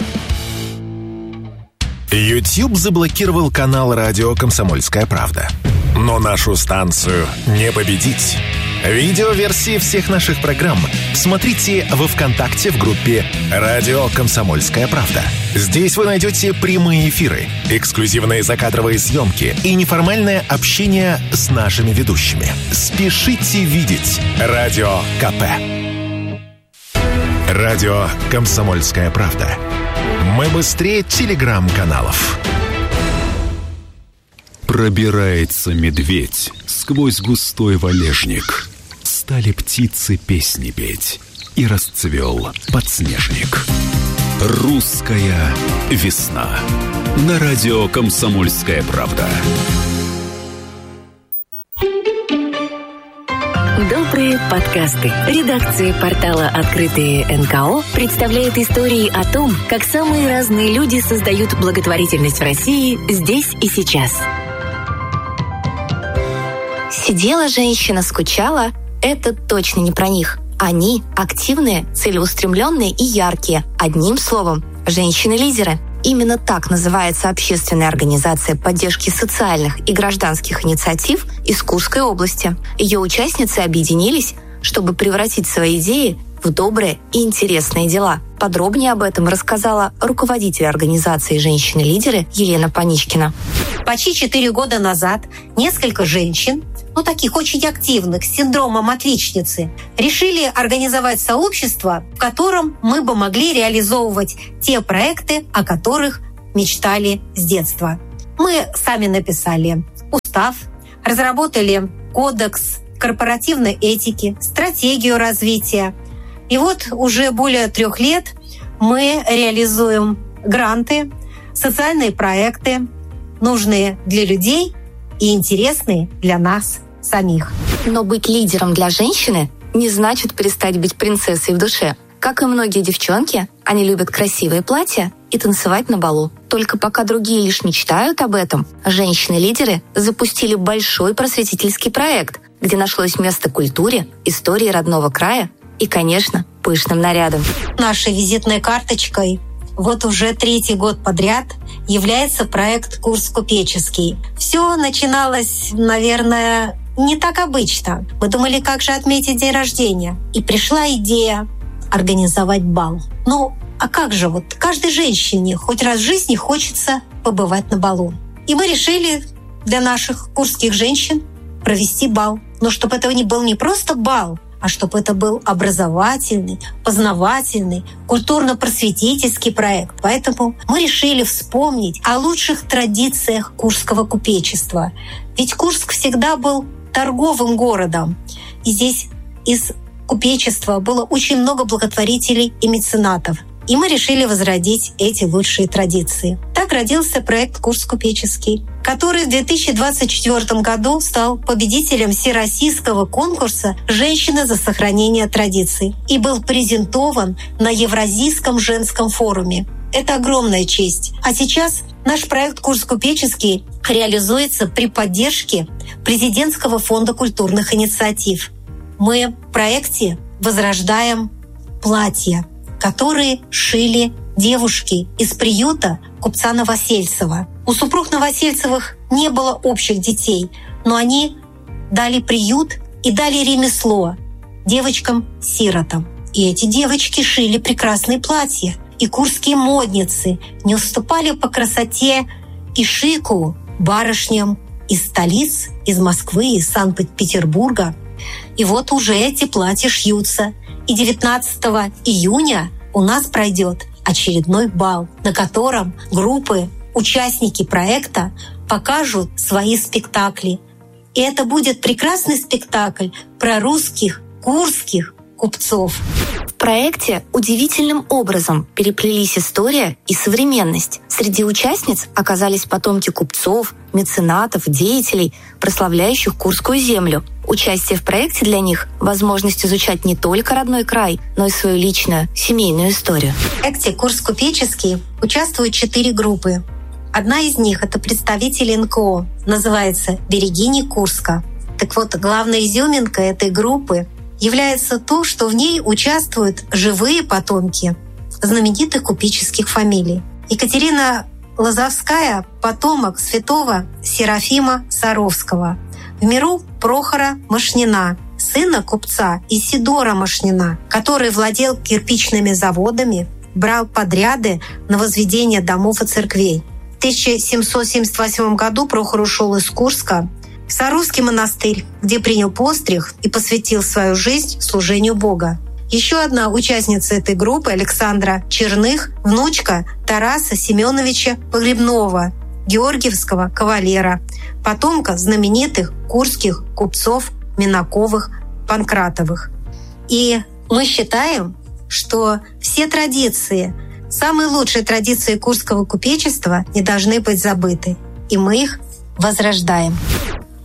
YouTube заблокировал канал радио «Комсомольская правда». Но нашу станцию не победить. Видеоверсии всех наших программ смотрите во ВКонтакте в группе «Радио Комсомольская правда». Здесь вы найдете прямые эфиры, эксклюзивные закадровые съемки и неформальное общение с нашими ведущими. Спешите видеть Радио КП. Радио «Комсомольская правда». Мы быстрее телеграм-каналов. Пробирается медведь сквозь густой валежник. Стали птицы песни петь, и расцвел подснежник. Русская весна. На радио «Комсомольская правда». Добрые подкасты. Редакция портала «Открытые эн ка о» представляет истории о том, как самые разные люди создают благотворительность в России здесь и сейчас. Сидела женщина, скучала. Это точно не про них. Они активные, целеустремленные и яркие. Одним словом, женщины-лидеры. Именно так называется общественная организация поддержки социальных и гражданских инициатив из Курской области. Ее участницы объединились, чтобы превратить свои идеи в добрые и интересные дела. Подробнее об этом рассказала руководитель организации «Женщины-лидеры» Елена Паничкина. Почти четыре года назад несколько женщин, ну таких очень активных, с синдромом отличницы, решили организовать сообщество, в котором мы бы могли реализовывать те проекты, о которых мечтали с детства. Мы сами написали устав, разработали кодекс корпоративной этики, стратегию развития. И вот уже более трех лет мы реализуем гранты, социальные проекты, нужные для людей и интересные для нас самих. Но быть лидером для женщины не значит перестать быть принцессой в душе. Как и многие девчонки, они любят красивые платья и танцевать на балу. Только пока другие лишь мечтают об этом, женщины-лидеры запустили большой просветительский проект, где нашлось место культуре, истории родного края и, конечно, пышным нарядам. Нашей визитной карточкой вот уже третий год подряд является проект «Курс купеческий». Все начиналось, наверное, не так обычно. Мы думали, как же отметить день рождения. И пришла идея организовать бал. Ну, а как же вот каждой женщине хоть раз в жизни хочется побывать на балу. И мы решили для наших курских женщин провести бал. Но чтобы это не был не просто бал, а чтобы это был образовательный, познавательный, культурно-просветительский проект. Поэтому мы решили вспомнить о лучших традициях курского купечества. Ведь Курск всегда был торговым городом. И здесь из купечества было очень много благотворителей и меценатов. И мы решили возродить эти лучшие традиции. Так родился проект «Курс купеческий», который в две тысячи двадцать четвёртом году стал победителем всероссийского конкурса «Женщины за сохранение традиций» и был презентован на Евразийском женском форуме. Это огромная честь. А сейчас наш проект «Курс купеческий» реализуется при поддержке Президентского фонда культурных инициатив. Мы в проекте возрождаем платья, которые шили девушки из приюта купца Новосельцева. У супруг Новосельцевых не было общих детей, но они дали приют и дали ремесло девочкам-сиротам. И эти девочки шили прекрасные платья. И курские модницы не уступали по красоте и шику барышням из столиц, из Москвы, из Санкт-Петербурга. И вот уже эти платья шьются. И девятнадцатого июня у нас пройдет очередной бал, на котором группы, участники проекта покажут свои спектакли. И это будет прекрасный спектакль про русских, курских купцов. В проекте удивительным образом переплелись история и современность. Среди участниц оказались потомки купцов, меценатов, деятелей, прославляющих Курскую землю. Участие в проекте для них — возможность изучать не только родной край, но и свою личную, семейную историю. В проекте «Курс купеческий» участвуют четыре группы. Одна из них — это представители эн ка о, называется «Берегини Курска». Так вот, главной изюминкой этой группы является то, что в ней участвуют живые потомки знаменитых купеческих фамилий. Екатерина Лозовская — потомок святого Серафима Саровского. В миру Прохора Мошнина, сына купца Исидора Мошнина, который владел кирпичными заводами, брал подряды на возведение домов и церквей. В тысяча семьсот семьдесят восьмом году Прохор ушел из Курска в Саровский монастырь, где принял постриг и посвятил свою жизнь служению Бога. Еще одна участница этой группы, Александра Черных, внучка Тараса Семеновича Погребного, георгиевского кавалера, потомка знаменитых курских купцов Минаковых, Панкратовых. И мы считаем, что все традиции, самые лучшие традиции курского купечества не должны быть забыты. И мы их возрождаем.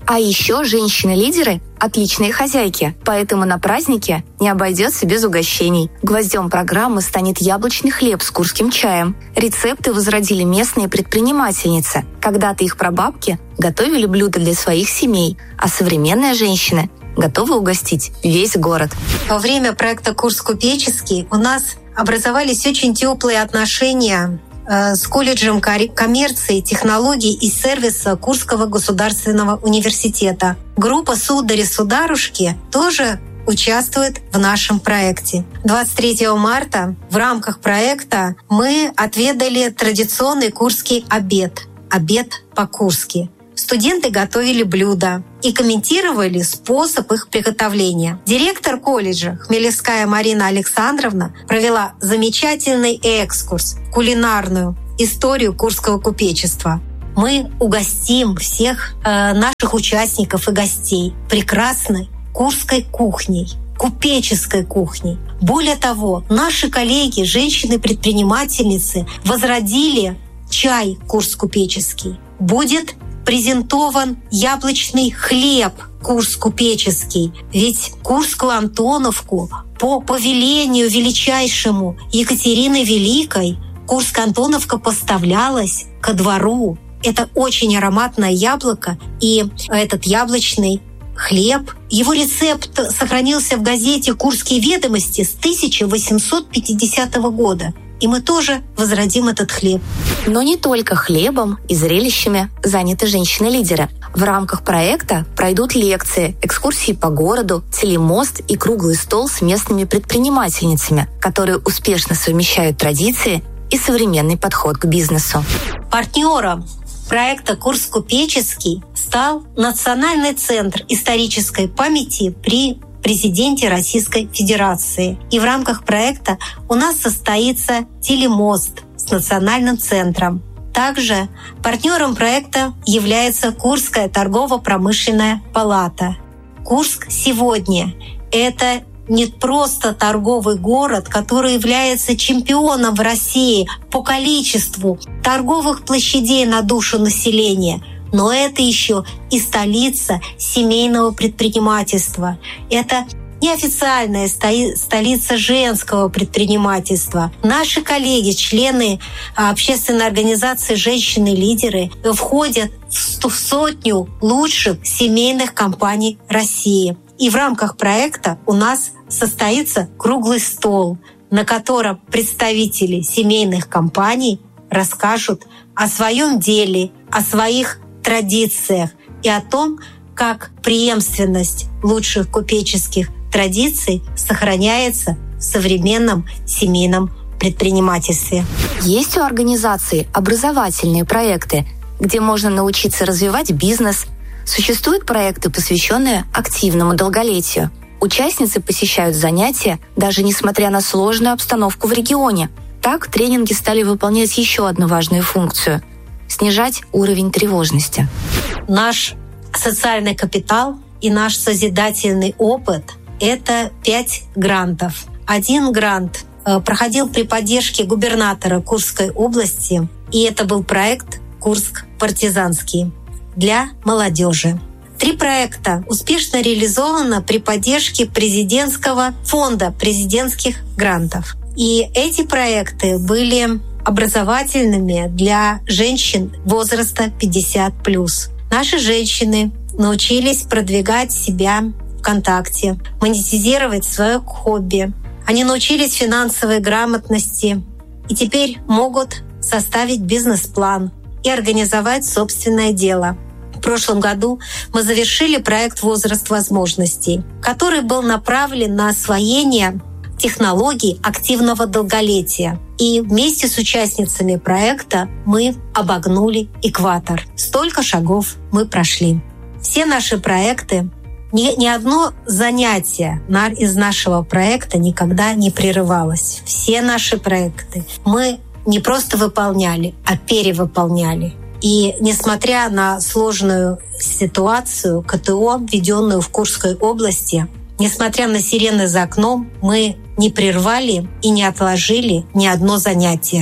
А еще женщины-лидеры – отличные хозяйки, поэтому на празднике не обойдется без угощений. Гвоздем программы станет яблочный хлеб с курским чаем. Рецепты возродили местные предпринимательницы. Когда-то их прабабки готовили блюда для своих семей, а современные женщины готовы угостить весь город. Во время проекта «Курс купеческий» у нас образовались очень теплые отношения с колледжем коммерции, технологий и сервиса Курского государственного университета. Группа «Судари-сударушки» тоже участвует в нашем проекте. двадцать третьего марта в рамках проекта мы отведали традиционный курский обед. Обед по-курски. Студенты готовили блюда и комментировали способ их приготовления. Директор колледжа Хмелевская Марина Александровна провела замечательный экскурс в кулинарную историю курского купечества. Мы угостим всех э, наших участников и гостей прекрасной курской кухней, купеческой кухней. Более того, наши коллеги, женщины-предпринимательницы, возродили чай «Курс купеческий». Будет презентован яблочный хлеб «Курс купеческий». Ведь Курскую Антоновку по повелению величайшему Екатерины Великой Курская Антоновка поставлялась ко двору. Это очень ароматное яблоко, и этот яблочный хлеб, его рецепт сохранился в газете «Курские ведомости» с тысяча восемьсот пятидесятого года. И мы тоже возродим этот хлеб. Но не только хлебом и зрелищами заняты женщины-лидеры. В рамках проекта пройдут лекции, экскурсии по городу, телемост и круглый стол с местными предпринимательницами, которые успешно совмещают традиции и современный подход к бизнесу. Партнером проекта «Курс купеческий» стал Национальный центр исторической памяти при президенте Российской Федерации. И в рамках проекта у нас состоится телемост с национальным центром. Также партнером проекта является Курская торгово-промышленная палата. Курск сегодня — это не просто торговый город, который является чемпионом в России по количеству торговых площадей на душу населения, но это еще и столица семейного предпринимательства. Это неофициальная столица женского предпринимательства. Наши коллеги, члены общественной организации «Женщины-лидеры» входят в сотню лучших семейных компаний России. И в рамках проекта у нас состоится круглый стол, на котором представители семейных компаний расскажут о своем деле, о своих традициях и о том, как преемственность лучших купеческих традиций сохраняется в современном семейном предпринимательстве. Есть у организации образовательные проекты, где можно научиться развивать бизнес. Существуют проекты, посвященные активному долголетию. Участницы посещают занятия, даже несмотря на сложную обстановку в регионе. Так тренинги стали выполнять еще одну важную функцию – снижать уровень тревожности. Наш социальный капитал и наш созидательный опыт – это пять грантов. Один грант проходил при поддержке губернатора Курской области, и это был проект «Курск партизанский» для молодежи. Три проекта успешно реализованы при поддержке президентского фонда президентских грантов. И эти проекты были образовательными для женщин возраста пятьдесят плюс. Наши женщины научились продвигать себя ВКонтакте, монетизировать свое хобби. Они научились финансовой грамотности и теперь могут составить бизнес-план и организовать собственное дело. В прошлом году мы завершили проект «Возраст возможностей», который был направлен на освоение технологий активного долголетия. И вместе с участницами проекта мы обогнули экватор. Столько шагов мы прошли. Все наши проекты, ни, ни одно занятие из нашего проекта никогда не прерывалось. Все наши проекты мы не просто выполняли, а перевыполняли. И несмотря на сложную ситуацию КТО, введенную в Курской области, несмотря на сирены за окном, мы не прервали и не отложили ни одно занятие.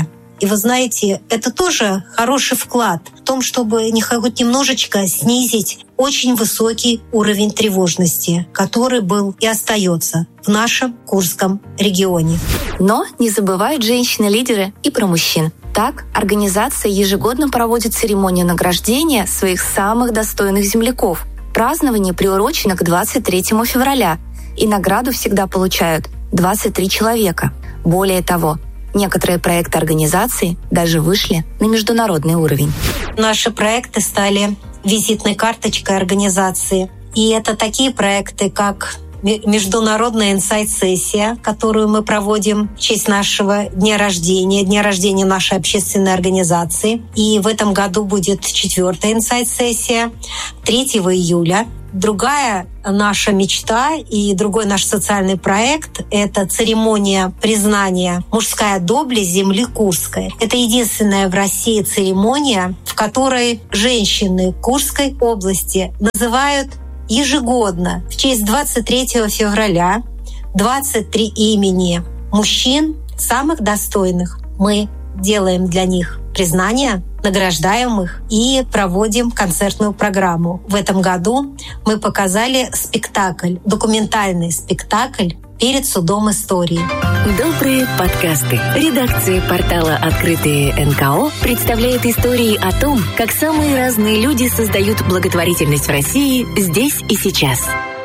И вы знаете, это тоже хороший вклад в том, чтобы хоть немножечко снизить очень высокий уровень тревожности, который был и остается в нашем Курском регионе. Но не забывают женщины-лидеры и про мужчин. Так, организация ежегодно проводит церемонию награждения своих самых достойных земляков. Празднование приурочено к двадцать третьему февраля, и награду всегда получают двадцать три человека. Более того, некоторые проекты организации даже вышли на международный уровень. Наши проекты стали визитной карточкой организации. И это такие проекты, как международная инсайт-сессия, которую мы проводим в честь нашего дня рождения, дня рождения нашей общественной организации. И в этом году будет четвертая инсайт-сессия третьего июля. Другая наша мечта и другой наш социальный проект — это церемония признания «Мужская доблесть земли Курской». Это единственная в России церемония, в которой женщины Курской области называют ежегодно в честь двадцать третьего февраля двадцать три имени мужчин, самых достойных. Мы делаем для них признание, награждаем их и проводим концертную программу. В этом году мы показали спектакль, документальный спектакль «Перед судом истории». Добрые подкасты. Редакция портала «Открытые эн ка о» представляет истории о том, как самые разные люди создают благотворительность в России здесь и сейчас.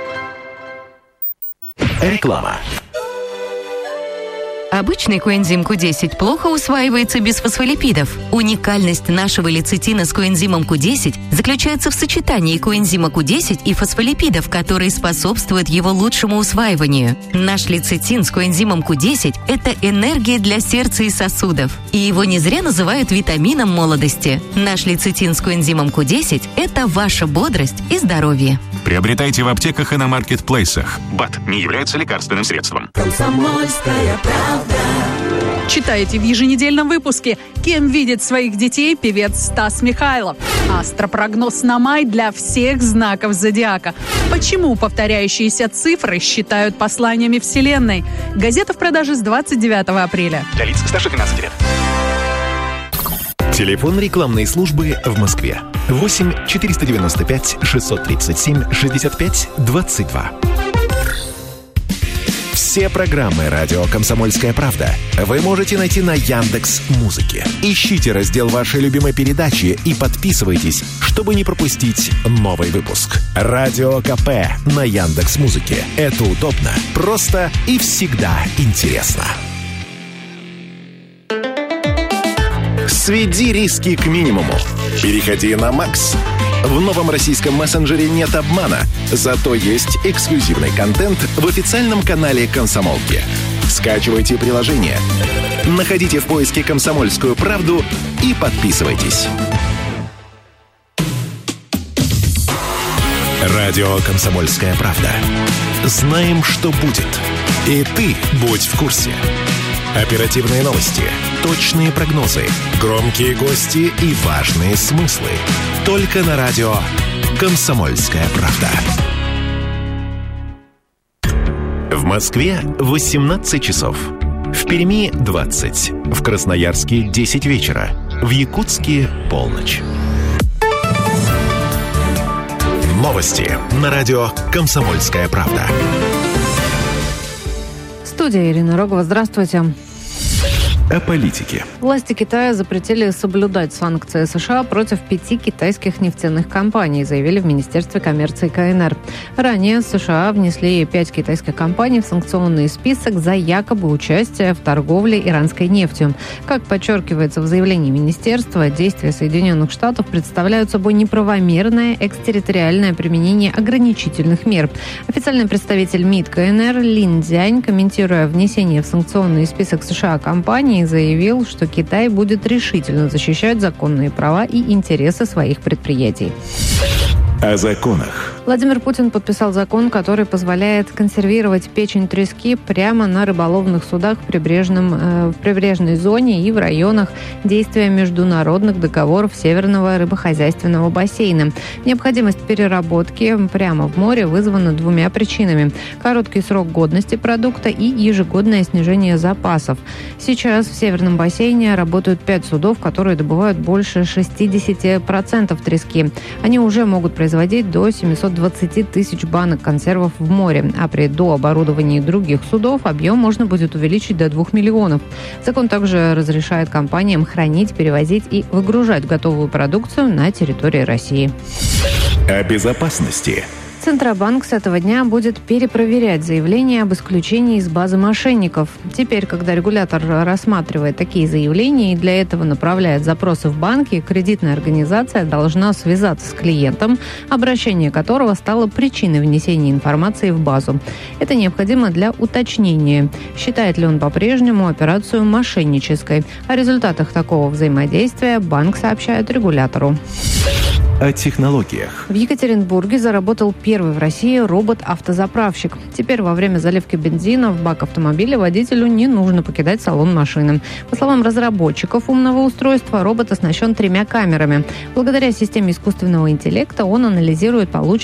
Реклама. Обычный коэнзим ку десять плохо усваивается без фосфолипидов. Уникальность нашего лецитина с коэнзимом ку десять заключается в сочетании коэнзима ку десять и фосфолипидов, которые способствуют его лучшему усваиванию. Наш лецитин с коэнзимом ку десять – это энергия для сердца и сосудов. И его не зря называют витамином молодости. Наш лецитин с коэнзимом ку десять – это ваша бодрость и здоровье. Приобретайте в аптеках и на маркетплейсах. БАД не является лекарственным средством. Комсомольская правда. Читаете в еженедельном выпуске, кем видит своих детей певец Стас Михайлов. Астропрогноз на май для всех знаков зодиака. Почему повторяющиеся цифры считают посланиями Вселенной? Газета в продаже с двадцать девятого апреля. Для лиц старше тринадцати лет. Телефон рекламной службы в Москве. восемь четыреста девяносто пять шестьсот тридцать семь шестьдесят пять двадцать два. Все программы «Радио Комсомольская правда» вы можете найти на Яндекс.Музыке. Ищите раздел вашей любимой передачи и подписывайтесь, чтобы не пропустить новый выпуск. Радио КП на Яндекс.Музыке. Это удобно, просто и всегда интересно. Сведи риски к минимуму. Переходи на Макс. В новом российском мессенджере нет обмана, зато есть эксклюзивный контент в официальном канале «Комсомолки». Скачивайте приложение, находите в поиске «Комсомольскую правду» и подписывайтесь. Радио «Комсомольская правда». Знаем, что будет. И ты будь в курсе. Оперативные новости, точные прогнозы, громкие гости и важные смыслы. Только на радио «Комсомольская правда». В Москве восемнадцать часов. В Перми двадцать. В Красноярске десять вечера. В Якутске полночь. Новости на радио «Комсомольская правда». Студия Ирина Рогова. Здравствуйте. О политике. Власти Китая запретили соблюдать санкции США против пяти китайских нефтяных компаний, заявили в Министерстве коммерции ка эн эр. Ранее США внесли пять китайских компаний в санкционный список за якобы участие в торговле иранской нефтью. Как подчеркивается в заявлении Министерства, действия Соединенных Штатов представляют собой неправомерное экстерриториальное применение ограничительных мер. Официальный представитель МИД ка эн эр Лин Цзянь, комментируя внесение в санкционный список США компаний, заявил, что Китай будет решительно защищать законные права и интересы своих предприятий. О законах, Владимир Путин подписал закон, который позволяет консервировать печень трески прямо на рыболовных судах в, прибрежном, э, в прибрежной зоне и в районах действия международных договоров Северного рыбохозяйственного бассейна. Необходимость переработки прямо в море вызвана двумя причинами. Короткий срок годности продукта и ежегодное снижение запасов. Сейчас в Северном бассейне работают пять судов, которые добывают больше шестьдесят процентов трески. Они уже могут производить до семьсот двадцать тысяч банок консервов в море, а при дооборудовании других судов объем можно будет увеличить до двух миллионов. Закон также разрешает компаниям хранить, перевозить и выгружать готовую продукцию на территории России. О безопасности. Центробанк с этого дня будет перепроверять заявления об исключении из базы мошенников. Теперь, когда регулятор рассматривает такие заявления и для этого направляет запросы в банки, кредитная организация должна связаться с клиентом, обращение которого стало причиной внесения информации в базу. Это необходимо для уточнения, считает ли он по-прежнему операцию мошеннической. О результатах такого взаимодействия банк сообщает регулятору. О технологиях. В Екатеринбурге заработал первый в России робот-автозаправщик. Теперь во время заливки бензина в бак автомобиля водителю не нужно покидать салон машины. По словам разработчиков умного устройства, робот оснащен тремя камерами. Благодаря системе искусственного интеллекта он анализирует полученные